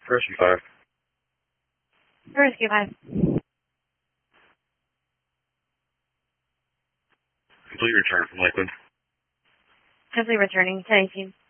First and 5. Rescue 5. Complete return from Lakeland. Simply returning to 18.